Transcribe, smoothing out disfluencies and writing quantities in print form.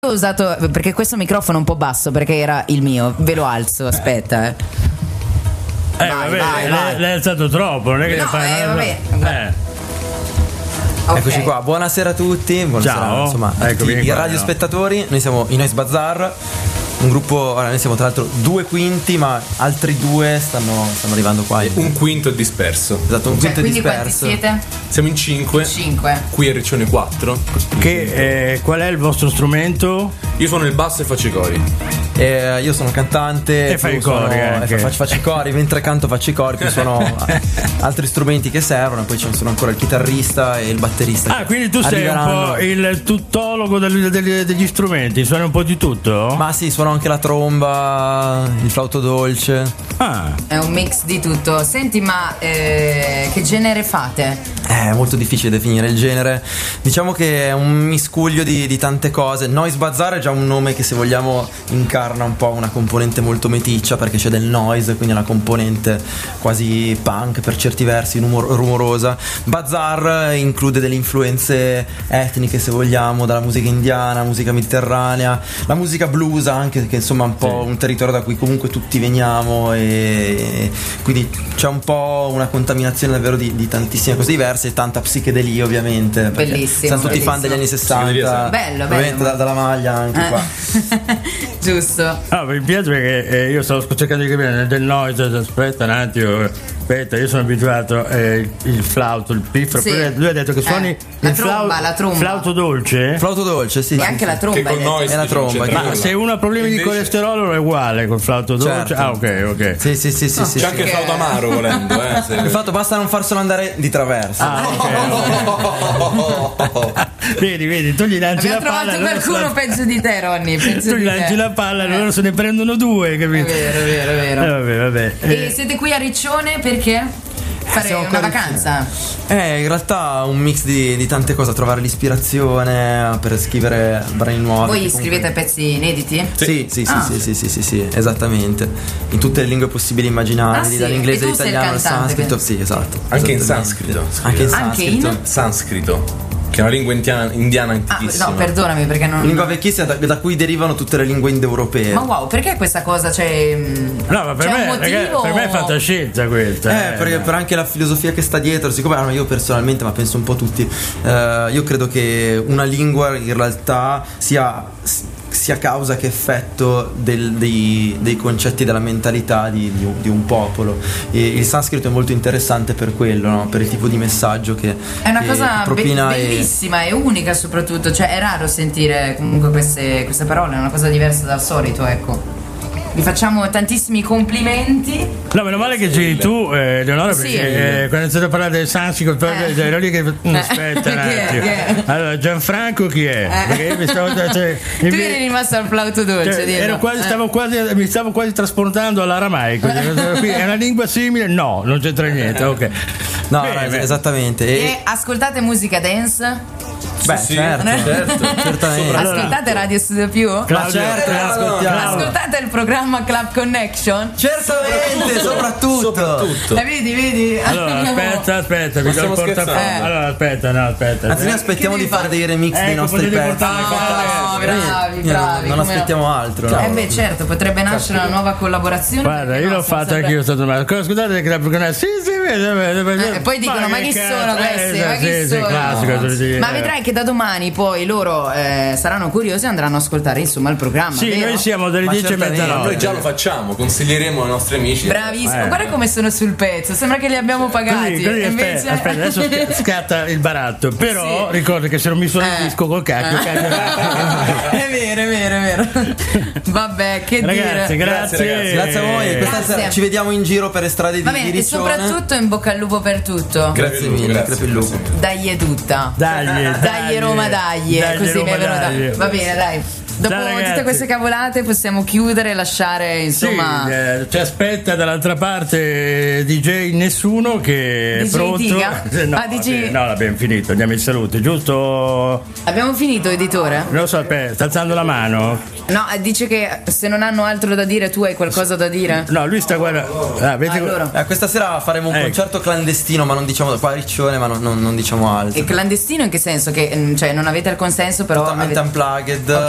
Ho usato perché questo microfono è un po' basso perché era il mio, ve lo alzo, aspetta. Vai. L'hai alzato troppo, non è che No, vabbè. Okay. Eccoci qua, buonasera a tutti, buonasera. Ciao. Insomma, Eccomi i qua, radiospettatori, noi siamo i Noise Bazaar, un gruppo, ora noi siamo tra l'altro 2 quinti, ma altri 2 stanno arrivando qua. Un quinto è disperso. Esatto, un quinto è Quindi disperso. quanti siete? Siamo in 5. 5. Qui a Riccione 4. Qual è il vostro strumento? Io suono il basso e faccio i cori. Io sono cantante E fai i suono- cori anche. faccio i cori, mentre canto faccio i cori, poi suono altri strumenti che servono, poi ci sono ancora il chitarrista e il batterista. Ah, quindi tu sei un po' il tuttologo degli strumenti, suoni un po' di tutto? Ma sì, suono anche la tromba, il flauto dolce. Ah, È un mix di tutto. Senti, ma che genere fate? È molto difficile definire il genere. Diciamo che è un miscuglio di tante cose. Noise Bazaar è già un nome che, se vogliamo, incarna un po' una componente molto meticcia, perché c'è del noise, quindi una componente quasi punk per certi versi, rumorosa. Bazaar include delle influenze etniche, se vogliamo, dalla musica indiana, musica mediterranea, la musica blues anche, che insomma è un po' un territorio da cui comunque tutti veniamo, e quindi c'è un po' una contaminazione davvero di tantissime cose diverse e tanta psichedelia, ovviamente, perché Bellissimo, siamo tutti fan degli anni 60. Bello. Ovviamente dalla maglia anche qua. Giusto. mi piace perché io stavo cercando di capire del noise. Aspetta un attimo, io sono abituato il flauto, il piffero. Sì. Lui ha detto che suoni la tromba. flauto dolce. Flauto dolce, sì. E anche la tromba. Che con hai detto. noi È la tromba. Ma se uno ha problemi di Invece- colesterolo è uguale col flauto dolce. Certo. Ah, ok. Sì, sì. C'è anche il flauto amaro, volendo. Il fatto, basta non farselo andare di traverso. Vedi, tu gli lanci Abbiamo la palla. trovato loro qualcuno peggio di te, Ronny. Tu gli lanci la palla, loro se ne prendono 2, capito? È vero. Vabbè. E siete qui a Riccione perché? Fare siamo una qua a vacanza? In realtà un mix di tante cose, trovare l'ispirazione per scrivere brani nuovi. Voi Comunque- scrivete pezzi inediti? Sì, esattamente. In tutte le lingue possibili e immaginabili, Ah, sì? dall'inglese E tu all'italiano sei il al cantante, sanscrito. quindi? Sì, esatto. Anche in Esattamente. sanscrito. Anche in Anche sanscrito. in? Sanscrito, che è una lingua indiana antichissima. No, perdonami perché non. Lingua vecchissima da cui derivano tutte le lingue indoeuropee. Ma wow, perché questa cosa? Cioè, No, ma per c'è un me, motivo? per me è fantascienza questa. Perché per anche la filosofia che sta dietro, siccome io personalmente, ma penso un po' tutti, io credo che una lingua in realtà sia causa che effetto dei concetti, della mentalità di un popolo, e il sanscrito è molto interessante per quello, no? Per il tipo di messaggio che È una che cosa propina e- bellissima e unica soprattutto, cioè è raro sentire comunque queste parole, è una cosa diversa dal solito, ecco. Vi facciamo tantissimi complimenti. No, meno male che c'eri tu, Leonora, Sì. perché quando è iniziato a parlare del sanscrito, ero lì che. Aspetta un Chi è? attimo. Chi è? Allora, Gianfranco chi è? Perché io mi stavo. Tu eri rimasto al flauto dolce, dillo. mi stavo quasi trasportando all'aramaico. Qui è una lingua simile? No, non c'entra niente, ok. No, Bene. esattamente. E ascoltate musica dance? Beh, Sì, certo, certamente. Ascoltate Radio Studio Più? Claudio, ascoltiamo. Ascoltate il programma Club Connection? Certamente, soprattutto. Vedi? Allora, aspetta, mi do il stiamo portafoglio. scherzando. Allora, aspetta. Anzi, noi aspettiamo Che di devi fare dei remix dei Ecco, nostri potete pezzi. portare Bravi. Non come aspettiamo altro, no? Beh, certo, potrebbe nascere una nuova collaborazione. Guarda, perché io no, l'ho siamo fatta sempre- anche io, sono stato male. Scusate che Club Connection. Sì, E poi dicono, ma chi sono questi? Ma chi Sì, sono? classico. Ma vedrai che da domani poi loro saranno curiosi e andranno a ascoltare insomma il programma. Sì, vero? noi siamo dalle Ma 10 e certamente. mezzanotte. Noi già lo facciamo, consiglieremo ai nostri amici. Bravissimo, guarda come sono sul pezzo, sembra che li abbiamo pagati. Così, e invece... aspetta, adesso scatta il baratto. Però Sì. ricorda che se non mi suona il disco col cacchio, È vero. Vabbè, che Ragazzi, dire. grazie. Grazie a voi. Questa Grazie. sera ci vediamo in giro per le strade di Va bene, e Riccione. soprattutto in bocca al lupo per tutto. Grazie mille, crepe il lupo. Dai è tutta. Dai, Roma, dai. Così mi è venuta. Va bene, dai. Dopo Ciao, ragazzi. tutte queste cavolate possiamo chiudere e lasciare insomma. Sì, ci aspetta dall'altra parte DJ Nessuno che è DJ pronto. Tiga? No, DJ no, l'abbiamo finito, andiamo in salute, giusto? Abbiamo finito, editore? Non lo so, aspetta, sta alzando la mano. No, dice che se non hanno altro da dire tu hai qualcosa da dire? No, lui sta guardando. Allora. Questa sera faremo un concerto clandestino, ma non diciamo qua a Riccione, ma non diciamo altro. E clandestino in che senso? Che cioè non avete il consenso però Totalmente avete... unplugged. Ok.